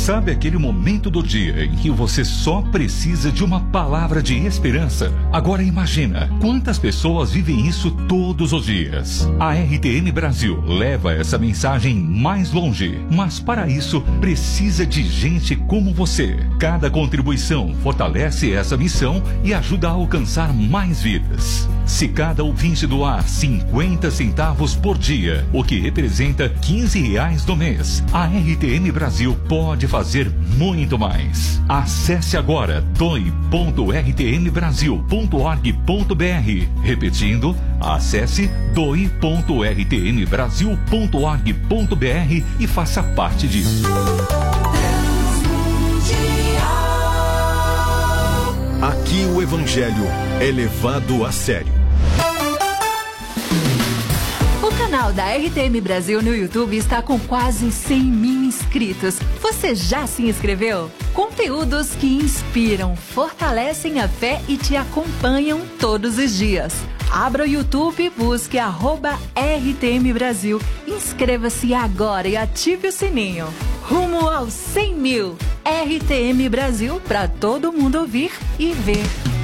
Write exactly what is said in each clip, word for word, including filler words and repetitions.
Sabe aquele momento do dia em que você só precisa de uma palavra de esperança? Agora imagina quantas pessoas vivem isso todos os dias. A R T M Brasil leva essa mensagem mais longe, mas para isso precisa de gente como você. Cada contribuição fortalece essa missão e ajuda a alcançar mais vidas. Se cada ouvinte doar cinquenta centavos por dia, o que representa quinze reais no mês, a R T M Brasil pode fazer muito mais. Acesse agora doe ponto r t m brasil ponto org ponto b r. Repetindo, acesse doe ponto r t m brasil ponto org ponto b r e faça parte disso. Aqui o Evangelho é levado a sério. O canal da R T M Brasil no YouTube está com quase cem mil inscritos. Você já se inscreveu? Conteúdos que inspiram, fortalecem a fé e te acompanham todos os dias. Abra o YouTube e busque arroba R T M Brasil. Inscreva-se agora e ative o sininho. Rumo aos cem mil. R T M Brasil para todo mundo ouvir e ver.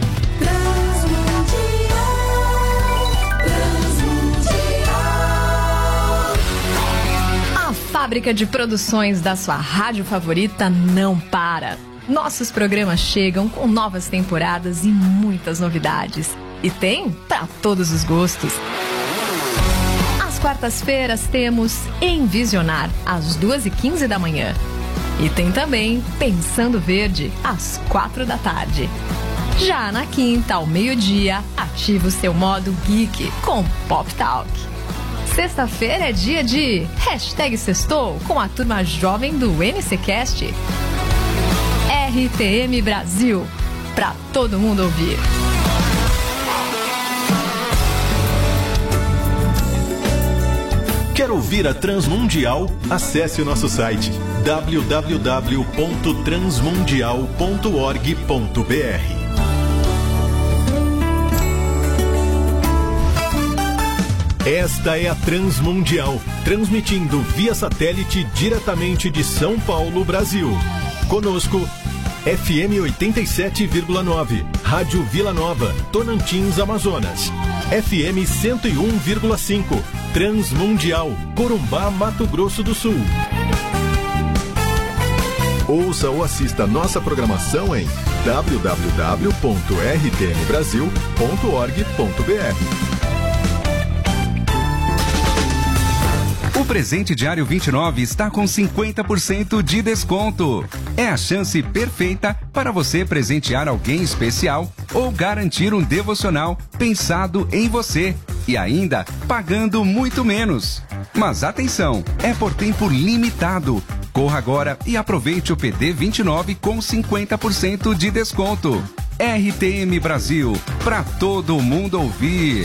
A fábrica de produções da sua rádio favorita não para. Nossos programas chegam com novas temporadas e muitas novidades. E tem para todos os gostos. Às quartas-feiras temos Envisionar, às duas e quinze da manhã. E tem também Pensando Verde, às quatro da tarde. Já na quinta, ao meio-dia, ativa o seu modo geek com Pop Talk. Sexta-feira é dia de Hashtag Sextou com a turma jovem do N C Cast. R T M Brasil, pra todo mundo ouvir. Quer ouvir a Transmundial? Acesse o nosso site w w w ponto transmundial ponto org ponto b r. Esta é a Transmundial, transmitindo via satélite diretamente de São Paulo, Brasil. Conosco, F M oitenta e sete vírgula nove, Rádio Vila Nova, Tocantins, Amazonas. F M cento e um vírgula cinco, Transmundial, Corumbá, Mato Grosso do Sul. Ouça ou assista nossa programação em w w w ponto r t m brasil ponto org ponto b r. O presente diário vinte e nove está com cinquenta por cento de desconto. É a chance perfeita para você presentear alguém especial ou garantir um devocional pensado em você e ainda pagando muito menos. Mas atenção, é por tempo limitado. Corra agora e aproveite o P D vinte e nove com cinquenta por cento de desconto. R T M Brasil, para todo mundo ouvir.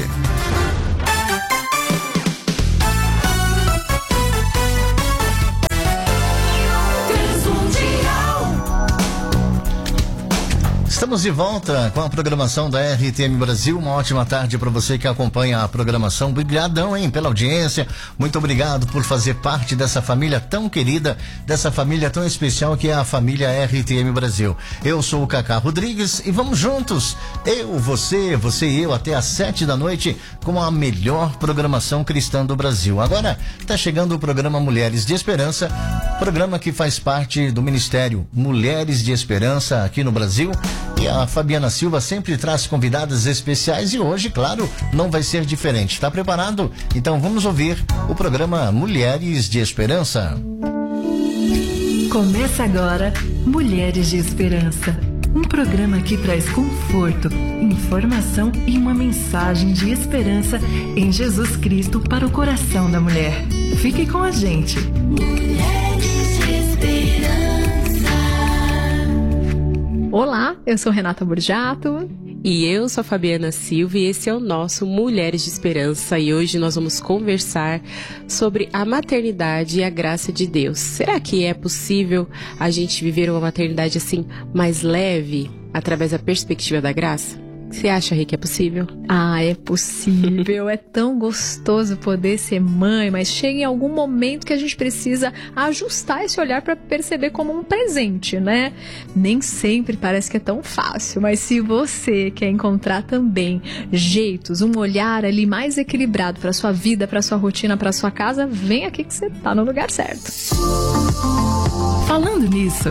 Estamos de volta com a programação da R T M Brasil. Uma ótima tarde para você que acompanha a programação. Obrigadão, hein, pela audiência. Muito obrigado por fazer parte dessa família tão querida, dessa família tão especial que é a família R T M Brasil. Eu sou o Cacá Rodrigues e vamos juntos. Eu, você, você e eu até às sete da noite com a melhor programação cristã do Brasil. Agora está chegando o programa Mulheres de Esperança, programa que faz parte do Ministério Mulheres de Esperança aqui no Brasil. E a Fabiana Silva sempre traz convidadas especiais e hoje, claro, não vai ser diferente. Está preparado? Então vamos ouvir o programa Mulheres de Esperança. Começa agora Mulheres de Esperança. Um programa que traz conforto, informação e uma mensagem de esperança em Jesus Cristo para o coração da mulher. Fique com a gente. Mulheres de Esperança. Olá, eu sou Renata Burjato. E eu sou a Fabiana Silva e esse é o nosso Mulheres de Esperança. E hoje nós vamos conversar sobre a maternidade e a graça de Deus. Será que é possível a gente viver uma maternidade assim mais leve, através da perspectiva da graça? Você acha, Rê, que é possível? Ah, é possível. É tão gostoso poder ser mãe, mas chega em algum momento que a gente precisa ajustar esse olhar para perceber como um presente, né? Nem sempre parece que é tão fácil, mas se você quer encontrar também jeitos, um olhar ali mais equilibrado para sua vida, para sua rotina, para sua casa, vem aqui que você tá no lugar certo. Falando nisso,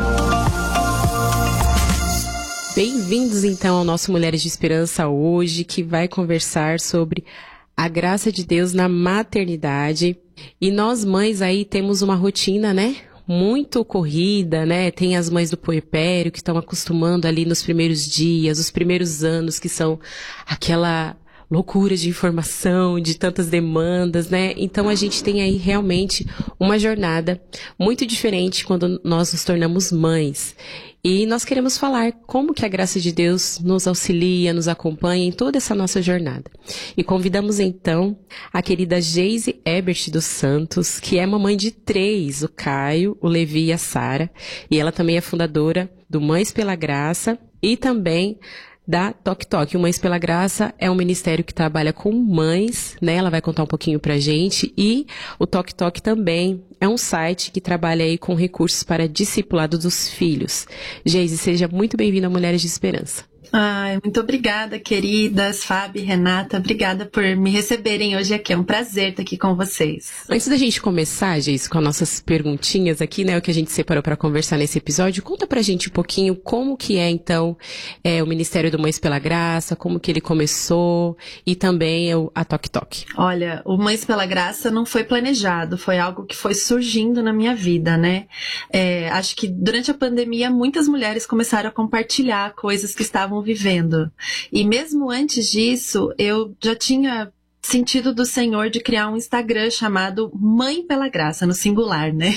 bem-vindos então ao nosso Mulheres de Esperança hoje, que vai conversar sobre a graça de Deus na maternidade. E nós mães aí temos uma rotina, né? Muito corrida, né? Tem as mães do puerpério que estão acostumando ali nos primeiros dias, os primeiros anos, que são aquela loucura de informação, de tantas demandas, né? Então a gente tem aí realmente uma jornada muito diferente quando nós nos tornamos mães. E nós queremos falar como que a graça de Deus nos auxilia, nos acompanha em toda essa nossa jornada. E convidamos então a querida Geise Ebert dos Santos, que é mamãe de três, o Caio, o Levi e a Sara. E ela também é fundadora do Mães pela Graça e também da Toque Toque. O Mães pela Graça é um ministério que trabalha com mães, né? Ela vai contar um pouquinho pra gente. E o Toque Toque também é um site que trabalha aí com recursos para discipulado dos filhos. Geise, seja muito bem-vinda a Mulheres de Esperança. Ai, muito obrigada, queridas, Fábio e Renata. Obrigada por me receberem hoje aqui. É um prazer estar aqui com vocês. Antes da gente começar, Geise, com as nossas perguntinhas aqui, né, o que a gente separou para conversar nesse episódio, conta pra gente um pouquinho como que é, então, é, o Ministério do Mães pela Graça, como que ele começou e também o, a Toque Toque. Olha, o Mães pela Graça não foi planejado, foi algo que foi surgindo na minha vida, né? É, acho que durante a pandemia muitas mulheres começaram a compartilhar coisas que estavam vivendo. E mesmo antes disso, eu já tinha sentido do Senhor de criar um Instagram chamado Mãe pela Graça, no singular, né?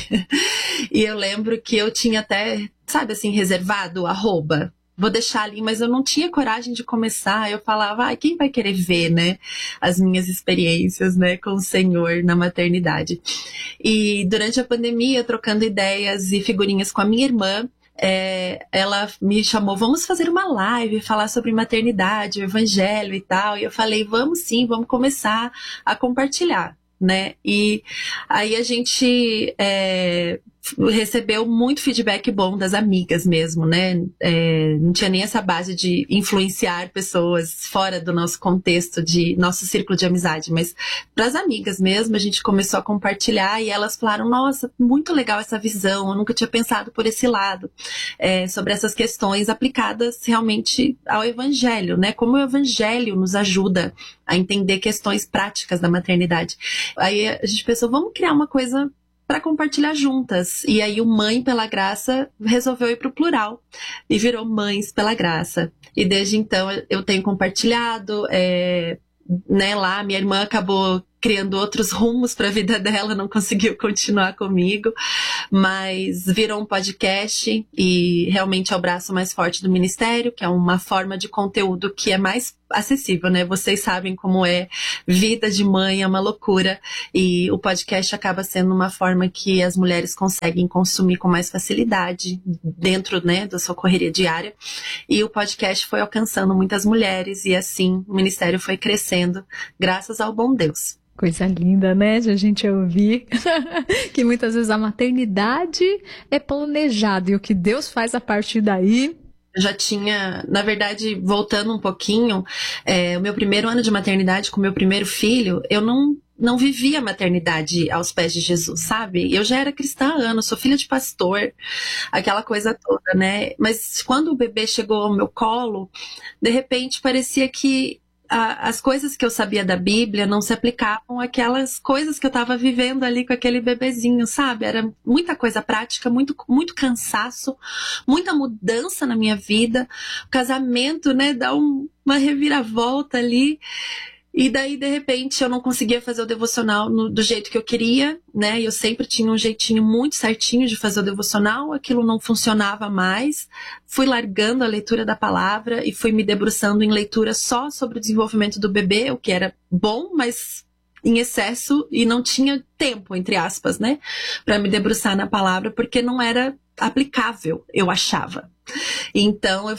E eu lembro que eu tinha até, sabe assim, reservado, arroba. Vou deixar ali, mas eu não tinha coragem de começar. Eu falava, ah, quem vai querer ver, né? As minhas experiências, né, com o Senhor na maternidade. E durante a pandemia, trocando ideias e figurinhas com a minha irmã, É, ela me chamou, vamos fazer uma live, falar sobre maternidade, o evangelho e tal, e eu falei, vamos sim, vamos começar a compartilhar, né, e aí a gente é, recebeu muito feedback bom das amigas mesmo, né, é, não tinha nem essa base de influenciar pessoas fora do nosso contexto, de nosso círculo de amizade, mas para as amigas mesmo, a gente começou a compartilhar e elas falaram, nossa, muito legal essa visão, eu nunca tinha pensado por esse lado, é, sobre essas questões aplicadas realmente ao evangelho, né, como o evangelho nos ajuda a entender questões práticas da maternidade. Aí a gente pensou, vamos criar uma coisa para compartilhar juntas. E aí o Mãe pela Graça resolveu ir para o plural e virou Mães pela Graça. E desde então eu tenho compartilhado, é, né, lá minha irmã acabou criando outros rumos para a vida dela, não conseguiu continuar comigo, mas virou um podcast e realmente é o braço mais forte do ministério, que é uma forma de conteúdo que é mais acessível, né? Vocês sabem como é, vida de mãe é uma loucura e o podcast acaba sendo uma forma que as mulheres conseguem consumir com mais facilidade dentro, né, da sua correria diária, e o podcast foi alcançando muitas mulheres e assim o ministério foi crescendo graças ao bom Deus. Coisa linda, né, de a gente ouvir que muitas vezes a maternidade é planejada e o que Deus faz a partir daí. Eu já tinha, na verdade, voltando um pouquinho, é, o meu primeiro ano de maternidade com o meu primeiro filho, eu não, não vivia a maternidade aos pés de Jesus, sabe? Eu já era cristã há anos, sou filha de pastor, aquela coisa toda, né? Mas quando o bebê chegou ao meu colo, de repente parecia que A, as coisas que eu sabia da Bíblia não se aplicavam àquelas coisas que eu estava vivendo ali com aquele bebezinho, sabe? Era muita coisa prática, muito, muito cansaço, muita mudança na minha vida. O casamento, né, dá um, uma reviravolta ali. E daí, de repente, eu não conseguia fazer o devocional no, do jeito que eu queria, né? Eu sempre tinha um jeitinho muito certinho de fazer o devocional, aquilo não funcionava mais. Fui largando a leitura da palavra e fui me debruçando em leitura só sobre o desenvolvimento do bebê, o que era bom, mas em excesso, e não tinha tempo, entre aspas, né? Para me debruçar na palavra, porque não era aplicável, eu achava. Então eu fui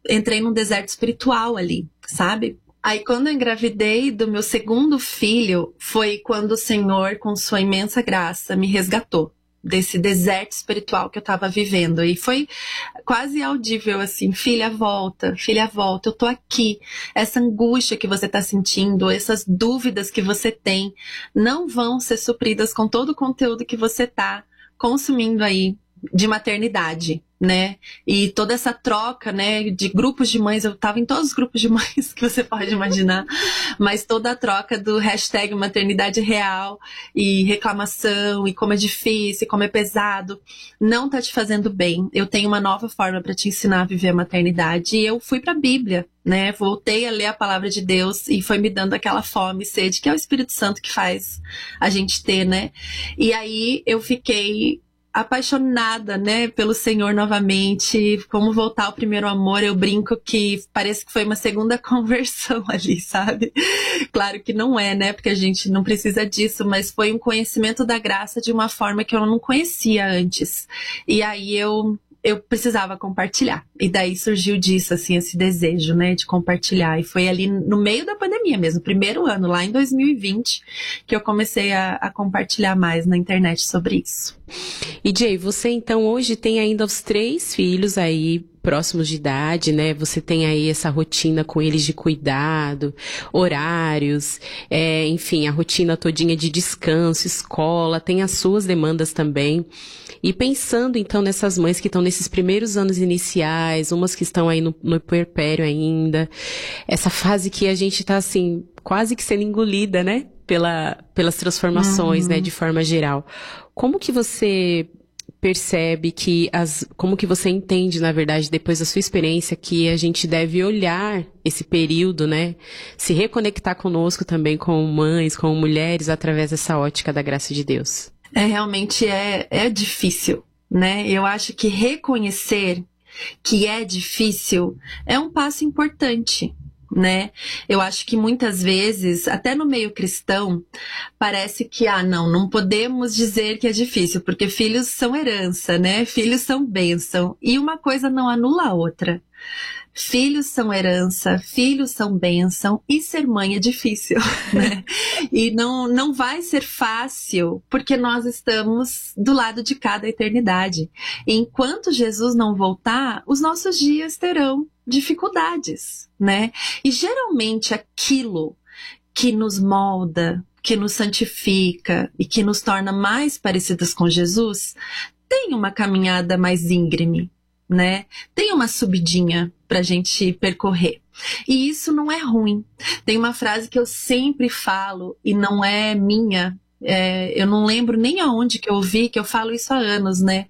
entrei num deserto espiritual ali, sabe? Aí quando eu engravidei do meu segundo filho, foi quando o Senhor, com sua imensa graça, me resgatou desse deserto espiritual que eu tava vivendo. E foi quase audível assim: filha, volta, filha, volta, eu tô aqui. Essa angústia que você tá sentindo, essas dúvidas que você tem, não vão ser supridas com todo o conteúdo que você tá consumindo aí de maternidade, né? E toda essa troca, né, de grupos de mães, eu tava em todos os grupos de mães que você pode imaginar, mas toda a troca do hashtag maternidade real e reclamação e como é difícil, como é pesado, não tá te fazendo bem. Eu tenho uma nova forma para te ensinar a viver a maternidade, e eu fui pra Bíblia, né? Voltei a ler a palavra de Deus e foi me dando aquela fome e sede que é o Espírito Santo que faz a gente ter, né? E aí eu fiquei apaixonada, né, pelo Senhor novamente, como voltar ao primeiro amor. Eu brinco que parece que foi uma segunda conversão ali, sabe? Claro que não é, né, porque a gente não precisa disso, mas foi um conhecimento da graça de uma forma que eu não conhecia antes. E aí eu eu precisava compartilhar. E daí surgiu disso, assim, esse desejo, né, de compartilhar. E foi ali no meio da pandemia mesmo, primeiro ano, lá em dois mil e vinte, que eu comecei a, a compartilhar mais na internet sobre isso. E Jay, você então hoje tem ainda os três filhos aí próximos de idade, né? Você tem aí essa rotina com eles de cuidado, horários, é, enfim, a rotina todinha de descanso, escola, tem as suas demandas também. E pensando então nessas mães que estão nesses primeiros anos iniciais, umas que estão aí no, no puerpério ainda, essa fase que a gente tá assim, quase que sendo engolida, né? Pela, pelas transformações, uhum. né? De forma geral. Como que você percebe que as, como que você entende, na verdade, depois da sua experiência, que a gente deve olhar esse período, né? Se reconectar conosco também, com mães, com mulheres, através dessa ótica da graça de Deus? É, realmente é, é difícil, né? Eu acho que reconhecer que é difícil é um passo importante, né? Eu acho que muitas vezes, até no meio cristão, parece que, ah, não, não podemos dizer que é difícil, porque filhos são herança, né? Filhos são bênção, e uma coisa não anula a outra. Filhos são herança, filhos são bênção, e ser mãe é difícil, né? E não, não vai ser fácil, porque nós estamos do lado de cada eternidade. E enquanto Jesus não voltar, os nossos dias terão dificuldades, né? E geralmente aquilo que nos molda, que nos santifica e que nos torna mais parecidas com Jesus, tem uma caminhada mais íngreme, né? Tem uma subidinha pra gente percorrer. E isso não é ruim. Tem uma frase que eu sempre falo e não é minha, é, eu não lembro nem aonde que eu ouvi, que eu falo isso há anos, né?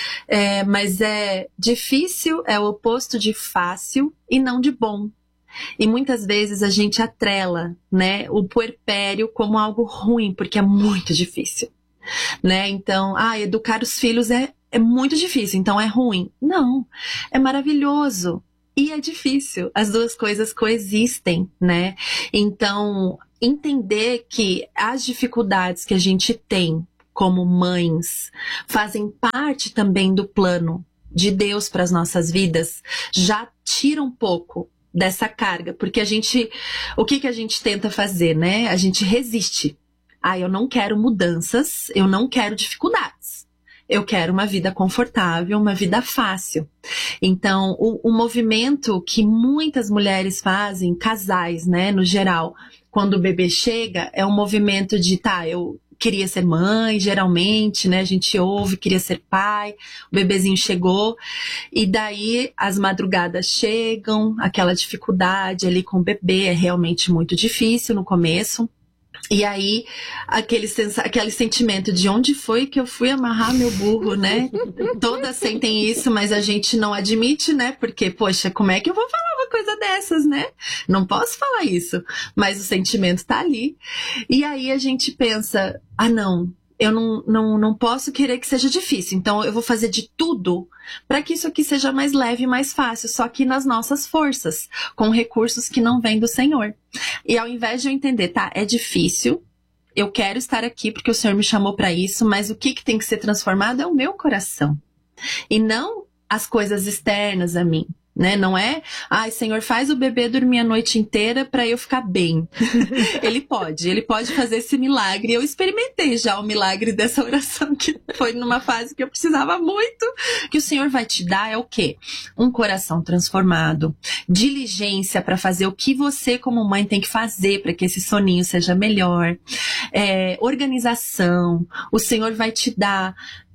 É, mas é difícil é o oposto de fácil e não de bom. E muitas vezes a gente atrela, né, o puerpério como algo ruim, porque é muito difícil, né? Então, ah, educar os filhos é É muito difícil, então é ruim. Não, é maravilhoso e é difícil. As duas coisas coexistem, né? Então, entender que as dificuldades que a gente tem como mães fazem parte também do plano de Deus para as nossas vidas, já tira um pouco dessa carga. Porque a gente, o que que a gente tenta fazer, né? A gente resiste. Ah, eu não quero mudanças, eu não quero dificuldades. Eu quero uma vida confortável, uma vida fácil. Então, o, o movimento que muitas mulheres fazem, casais, né, no geral, quando o bebê chega, é um movimento de, tá, eu queria ser mãe, geralmente, né, a gente ouve, queria ser pai, o bebezinho chegou, e daí as madrugadas chegam, aquela dificuldade ali com o bebê, é realmente muito difícil no começo. E aí, aquele, sensa- aquele sentimento de onde foi que eu fui amarrar meu burro, né? Todas sentem isso, mas a gente não admite, né? Porque, poxa, como é que eu vou falar uma coisa dessas, né? Não posso falar isso. Mas o sentimento tá ali. E aí a gente pensa, ah, não, eu não, não, não posso querer que seja difícil. Então eu vou fazer de tudo para que isso aqui seja mais leve e mais fácil, só que nas nossas forças, com recursos que não vêm do Senhor. E ao invés de eu entender, tá, é difícil, eu quero estar aqui porque o Senhor me chamou para isso, mas o que, que tem que ser transformado é o meu coração. E não as coisas externas a mim, Né? Não é, ai, Senhor, faz o bebê dormir a noite inteira para eu ficar bem. Ele pode, ele pode fazer esse milagre. Eu experimentei já o milagre dessa oração, que foi numa fase que eu precisava muito. Que o Senhor vai te dar é o quê? Um coração transformado, diligência para fazer o que você como mãe tem que fazer para que esse soninho seja melhor, é, organização. O Senhor vai te dar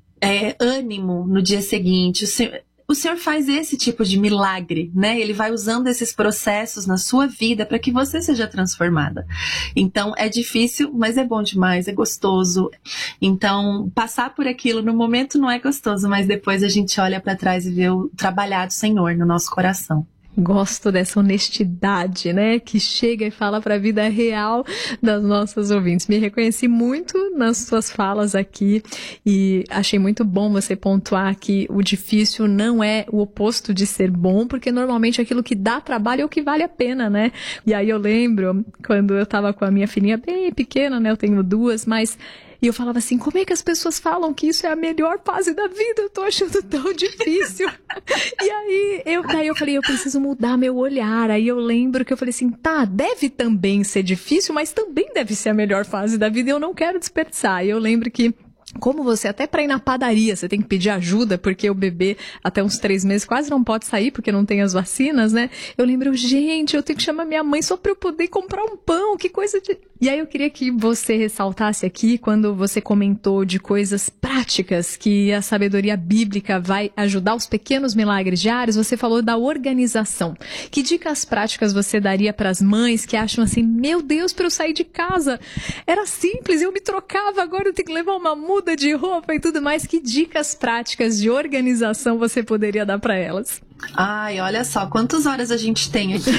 é, ânimo no dia seguinte. O Senhor, O Senhor faz esse tipo de milagre, né? Ele vai usando esses processos na sua vida para que você seja transformada. Então, é difícil, mas é bom demais, é gostoso. Então, passar por aquilo no momento não é gostoso, mas depois a gente olha para trás e vê o trabalhar do Senhor no nosso coração. Gosto dessa honestidade, né? Que chega e fala para a vida real das nossas ouvintes. Me reconheci muito nas suas falas aqui e achei muito bom você pontuar que o difícil não é o oposto de ser bom, porque normalmente aquilo que dá trabalho é o que vale a pena, né? E aí eu lembro quando eu tava com a minha filhinha bem pequena, né? Eu tenho duas, mas... E eu falava assim, como é que as pessoas falam que isso é a melhor fase da vida? Eu tô achando tão difícil. E aí eu, daí eu falei, eu preciso mudar meu olhar. Aí eu lembro que eu falei assim, tá, deve também ser difícil, mas também deve ser a melhor fase da vida e eu não quero desperdiçar. E eu lembro que como você, até para ir na padaria, você tem que pedir ajuda, porque o bebê até uns três meses quase não pode sair, porque não tem as vacinas, né? Eu lembro, gente, eu tenho que chamar minha mãe só para eu poder comprar um pão, que coisa de... E aí eu queria que você ressaltasse aqui, quando você comentou de coisas práticas, que a sabedoria bíblica vai ajudar os pequenos milagres diários, você falou da organização. Que dicas práticas você daria para as mães que acham assim, meu Deus, para eu sair de casa, era simples, eu me trocava, agora eu tenho que levar uma muda de roupa e tudo mais. Que dicas práticas de organização você poderia dar para elas? Ai, olha só, quantas horas a gente tem aqui.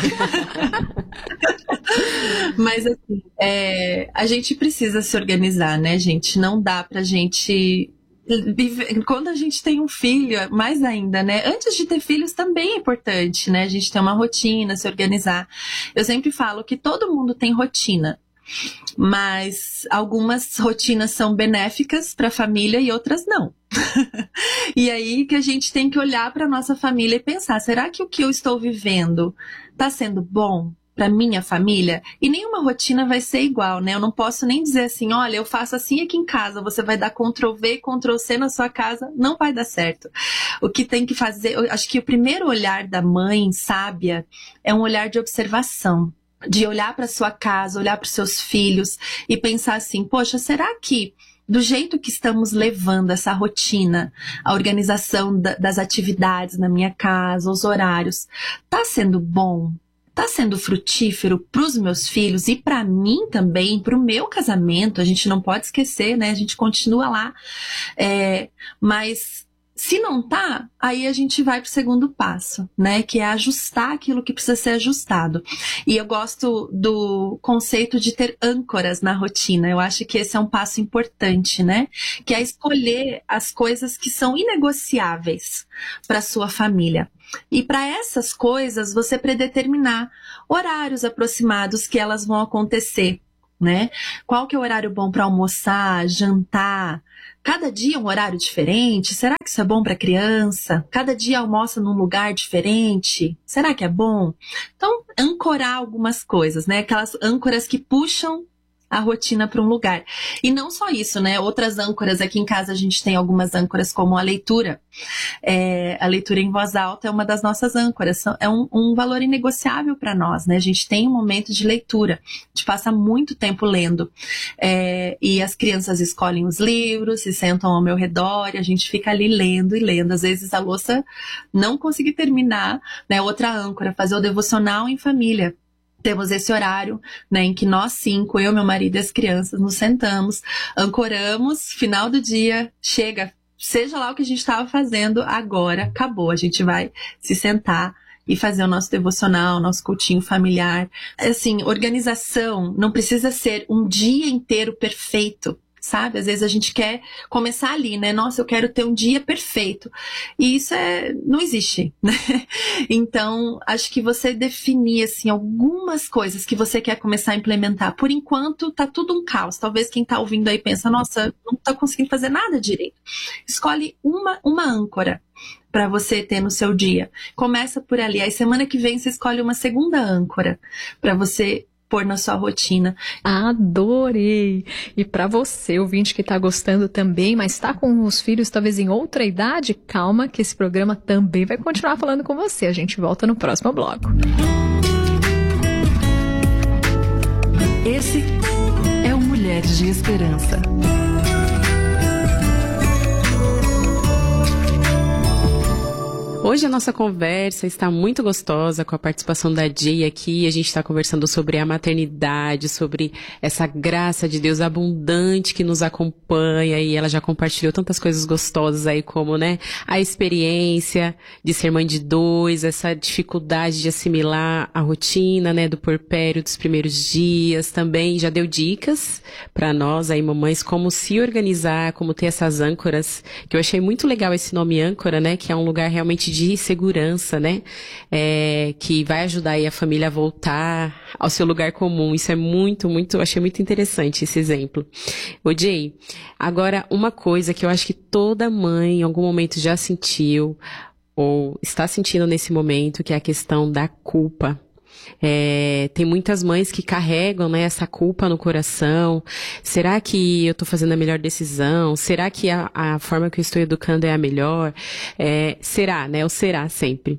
Mas assim, é, a gente precisa se organizar, né, gente? Não dá pra gente... Quando a gente tem um filho, mais ainda, né? Antes de ter filhos também é importante, né? A gente ter uma rotina, se organizar. Eu sempre falo que todo mundo tem rotina, mas algumas rotinas são benéficas para a família e outras não. E aí que a gente tem que olhar para nossa família e pensar, será que o que eu estou vivendo está sendo bom para minha família? E nenhuma rotina vai ser igual, né? Eu não posso nem dizer assim, olha, eu faço assim aqui em casa, você vai dar control V, control C na sua casa, não vai dar certo. O que tem que fazer, eu acho que o primeiro olhar da mãe sábia é um olhar de observação, de olhar para sua casa, olhar para os seus filhos e pensar assim, poxa, será que do jeito que estamos levando essa rotina, a organização da, das atividades na minha casa, os horários, tá sendo bom? Tá sendo frutífero para os meus filhos e para mim também, para o meu casamento? A gente não pode esquecer, né? A gente continua lá, é, mas... Se não tá, aí a gente vai pro segundo passo, né? Que é ajustar aquilo que precisa ser ajustado. E eu gosto do conceito de ter âncoras na rotina. Eu acho que esse é um passo importante, né? Que é escolher as coisas que são inegociáveis para sua família. E para essas coisas, você predeterminar horários aproximados que elas vão acontecer, né? Qual que é o horário bom para almoçar, jantar? Cada dia um horário diferente? Será que isso é bom para criança? Cada dia almoça num lugar diferente? Será que é bom? Então, ancorar algumas coisas, né? Aquelas âncoras que puxam a rotina para um lugar. E não só isso, né? Outras âncoras, aqui em casa a gente tem algumas âncoras como a leitura. É, a leitura em voz alta é uma das nossas âncoras. É um, um valor inegociável para nós, né? A gente tem um momento de leitura. A gente passa muito tempo lendo. É, e as crianças escolhem os livros, se sentam ao meu redor e a gente fica ali lendo e lendo. Às vezes a louça não consegue terminar, né? Outra âncora, fazer o devocional em família. Temos esse horário, né, em que nós cinco, eu, meu marido e as crianças, nos sentamos, ancoramos, final do dia, chega, seja lá o que a gente estava fazendo, agora acabou, a gente vai se sentar e fazer o nosso devocional, o nosso cultinho familiar. Assim, organização não precisa ser um dia inteiro perfeito. sabe? Às vezes a gente quer começar ali, né? Nossa, eu quero ter um dia perfeito. E isso é, não existe, né? Então, acho que você definir, assim, algumas coisas que você quer começar a implementar. Por enquanto, tá tudo um caos. Talvez quem tá ouvindo aí pensa, nossa, não tá conseguindo fazer nada direito. Escolhe uma, uma âncora para você ter no seu dia. Começa por ali. Aí semana que vem você escolhe uma segunda âncora para você pôr na sua rotina. Adorei! E para você, ouvinte que tá gostando também, mas tá com os filhos talvez em outra idade, calma que esse programa também vai continuar falando com você. A gente volta no próximo bloco. Esse é o Mulheres de Esperança. Hoje a nossa conversa está muito gostosa com a participação da Jay aqui. A gente está conversando sobre a maternidade, sobre essa graça de Deus abundante que nos acompanha, e ela já compartilhou tantas coisas gostosas aí, como, né, a experiência de ser mãe de dois, essa dificuldade de assimilar a rotina, né, do puerpério dos primeiros dias. Também já deu dicas para nós aí, mamães, como se organizar, como ter essas âncoras, que eu achei muito legal esse nome âncora, né, que é um lugar realmente de segurança, né? É, que vai ajudar aí a família a voltar ao seu lugar comum. Isso é muito, muito, achei muito interessante esse exemplo. Ô Jay, agora uma coisa que eu acho que toda mãe em algum momento já sentiu ou está sentindo nesse momento, que é a questão da culpa. É, tem muitas mães que carregam, né, essa culpa no coração. Será que eu estou fazendo a melhor decisão? Será que a, a forma que eu estou educando é a melhor? É, será, né? Ou será sempre.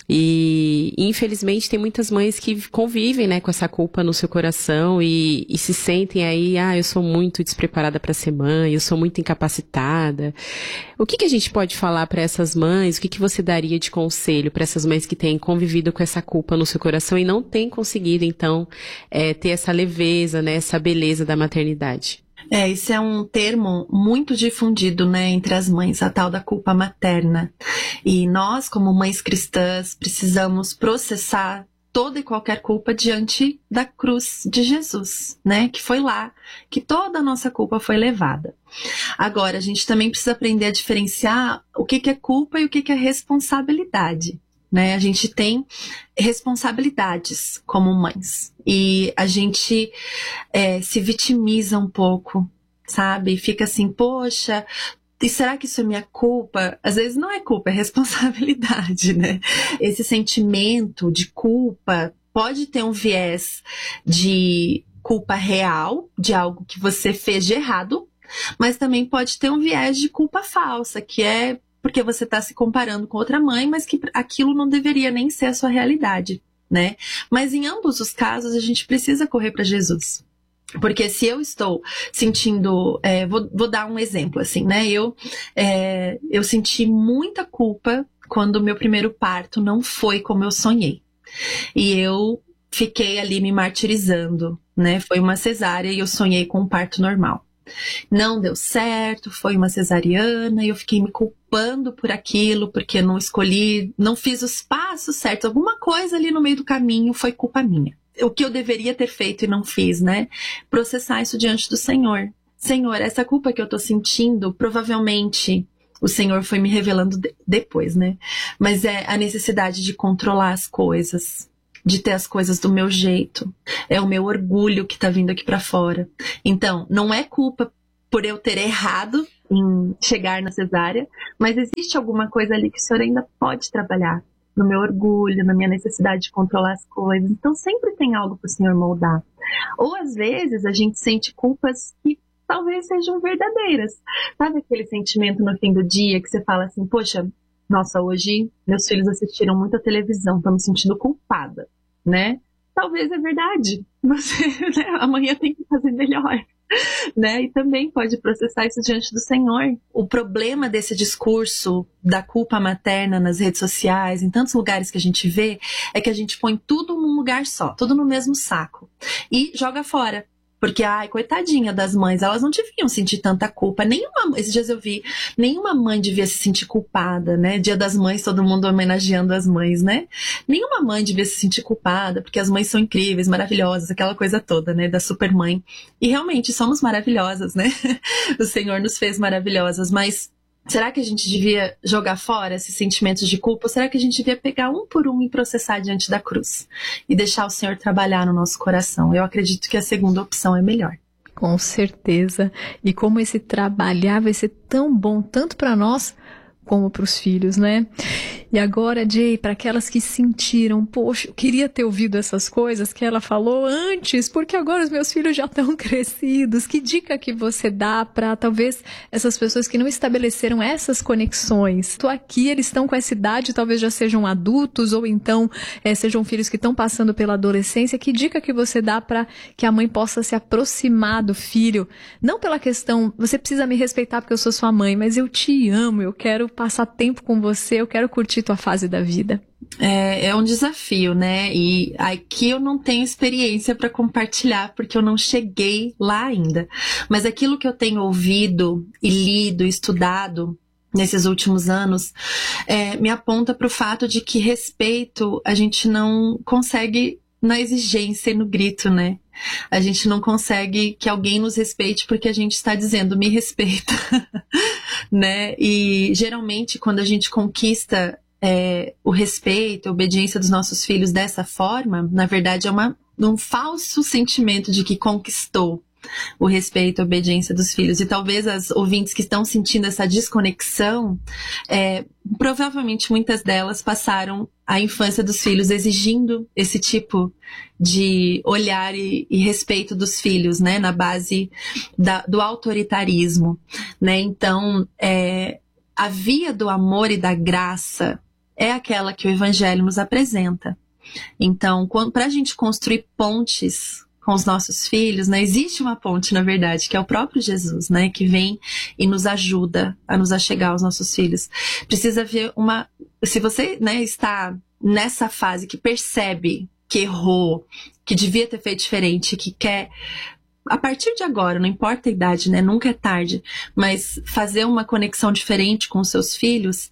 E, infelizmente, tem muitas mães que convivem, né, com essa culpa no seu coração e, e se sentem aí, ah, eu sou muito despreparada para ser mãe, eu sou muito incapacitada. O que que a gente pode falar para essas mães? O que que você daria de conselho para essas mães que têm convivido com essa culpa no seu coração e não têm conseguido, então, é, ter essa leveza, né, essa beleza da maternidade? É, isso é um termo muito difundido, né, entre as mães, a tal da culpa materna. E nós, como mães cristãs, precisamos processar toda e qualquer culpa diante da cruz de Jesus, né, que foi lá que toda a nossa culpa foi levada. Agora, a gente também precisa aprender a diferenciar o que que é culpa e o que que é responsabilidade. Né? A gente tem responsabilidades como mães e a gente é, se vitimiza um pouco, sabe? Fica assim, poxa, e será que isso é minha culpa? Às vezes não é culpa, é responsabilidade, né? Esse sentimento de culpa pode ter um viés de culpa real, de algo que você fez de errado, mas também pode ter um viés de culpa falsa, que é porque você está se comparando com outra mãe, mas que aquilo não deveria nem ser a sua realidade, né? Mas em ambos os casos, a gente precisa correr para Jesus. Porque se eu estou sentindo... É, vou, vou dar um exemplo, assim, né? Eu, é, eu senti muita culpa quando o meu primeiro parto não foi como eu sonhei. E eu fiquei ali me martirizando, né? Foi uma cesárea e eu sonhei com um parto normal. Não deu certo, foi uma cesariana e eu fiquei me culpando por aquilo, porque eu não escolhi, não fiz os passos certos, alguma coisa ali no meio do caminho foi culpa minha. O que eu deveria ter feito e não fiz, né? Processar isso diante do Senhor. Senhor, essa culpa que eu tô sentindo, provavelmente o Senhor foi me revelando de- depois, né? Mas é a necessidade de controlar as coisas, de ter as coisas do meu jeito. É o meu orgulho que tá vindo aqui pra fora. Então, não é culpa por eu ter errado em chegar na cesárea, mas existe alguma coisa ali que o Senhor ainda pode trabalhar. No meu orgulho, na minha necessidade de controlar as coisas. Então, sempre tem algo pro Senhor moldar. Ou, às vezes, a gente sente culpas que talvez sejam verdadeiras. Sabe aquele sentimento no fim do dia que você fala assim, poxa, nossa, hoje meus filhos assistiram muito a televisão, tô me sentindo culpada, né? Talvez é verdade. Você, né, amanhã tem que fazer melhor, né? E também pode processar isso diante do Senhor. O problema desse discurso da culpa materna nas redes sociais, em tantos lugares que a gente vê, é que a gente põe tudo num lugar só, tudo no mesmo saco e joga fora. Porque, ai, coitadinha das mães, elas não deviam sentir tanta culpa. Nenhuma, esses dias eu vi, nenhuma mãe devia se sentir culpada, né? Dia das Mães, todo mundo homenageando as mães, né? Nenhuma mãe devia se sentir culpada, porque as mães são incríveis, maravilhosas, aquela coisa toda, né? Da supermãe. E realmente somos maravilhosas, né? O Senhor nos fez maravilhosas, mas será que a gente devia jogar fora esses sentimentos de culpa? Ou será que a gente devia pegar um por um e processar diante da cruz? E deixar o Senhor trabalhar no nosso coração? Eu acredito que a segunda opção é melhor. Com certeza. E como esse trabalhar vai ser tão bom, tanto para nós como para os filhos, né? E agora, Jay, para aquelas que sentiram, poxa, eu queria ter ouvido essas coisas que ela falou antes, porque agora os meus filhos já estão crescidos. Que dica que você dá para talvez essas pessoas que não estabeleceram essas conexões? Estou aqui, eles estão com essa idade, talvez já sejam adultos ou então é, sejam filhos que estão passando pela adolescência. Que dica que você dá para que a mãe possa se aproximar do filho? Não pela questão, você precisa me respeitar porque eu sou sua mãe, mas eu te amo, eu quero passar tempo com você, eu quero curtir tua fase da vida. É, é um desafio, né? E aqui eu não tenho experiência para compartilhar, porque eu não cheguei lá ainda. Mas aquilo que eu tenho ouvido e lido, estudado nesses últimos anos, é, me aponta para o fato de que respeito a gente não consegue na exigência e no grito, né? A gente não consegue que alguém nos respeite porque a gente está dizendo, me respeita, né? E geralmente quando a gente conquista é, o respeito, a obediência dos nossos filhos dessa forma, na verdade é uma, um falso sentimento de que conquistou o respeito, a obediência dos filhos. E talvez as ouvintes que estão sentindo essa desconexão, é, provavelmente muitas delas passaram a infância dos filhos exigindo esse tipo de olhar e, e respeito dos filhos, né, na base da, do autoritarismo, né? Então, é, a via do amor e da graça é aquela que o Evangelho nos apresenta. Então, para a gente construir pontes com os nossos filhos, né? Existe uma ponte, na verdade, que é o próprio Jesus, né? Que vem e nos ajuda a nos achegar aos nossos filhos. Precisa haver uma... Se você, né, está nessa fase que percebe que errou, que devia ter feito diferente, que quer... A partir de agora, não importa a idade, né? Nunca é tarde, mas fazer uma conexão diferente com os seus filhos,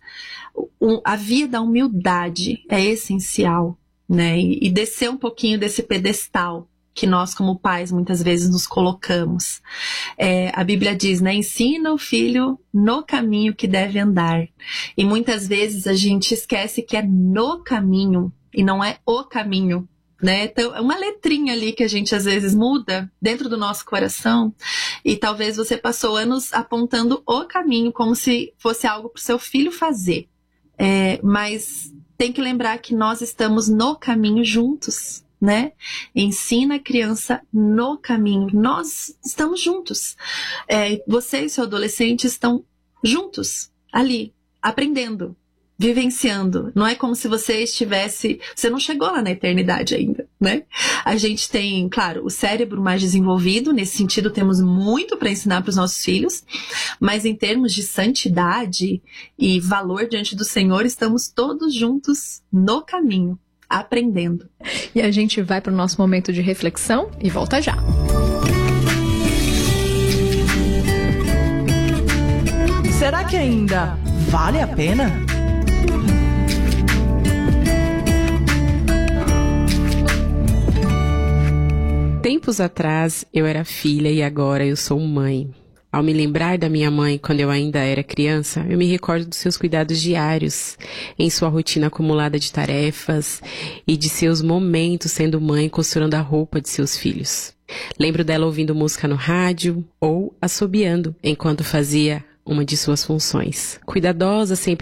a via da humildade é essencial, né? E descer um pouquinho desse pedestal que nós, como pais, muitas vezes nos colocamos. É, a Bíblia diz, né? Ensina o filho no caminho que deve andar. E muitas vezes a gente esquece que é no caminho e não é o caminho, né? Então, é uma letrinha ali que a gente às vezes muda dentro do nosso coração e talvez você passou anos apontando o caminho como se fosse algo para o seu filho fazer. É, mas tem que lembrar que nós estamos no caminho juntos, né? Ensina a criança no caminho. Nós estamos juntos. É, você e seu adolescente estão juntos, ali, aprendendo, vivenciando. Não é como se você estivesse... Você não chegou lá na eternidade ainda, né? A gente tem, claro, o cérebro mais desenvolvido. Nesse sentido, temos muito para ensinar para os nossos filhos. Mas em termos de santidade e valor diante do Senhor, estamos todos juntos no caminho, aprendendo. E a gente vai para o nosso momento de reflexão e volta já. Será que ainda vale a pena? Tempos atrás eu era filha e agora eu sou mãe. Ao me lembrar da minha mãe quando eu ainda era criança, eu me recordo dos seus cuidados diários, em sua rotina acumulada de tarefas e de seus momentos sendo mãe costurando a roupa de seus filhos. Lembro dela ouvindo música no rádio ou assobiando enquanto fazia uma de suas funções. Cuidadosa, sempre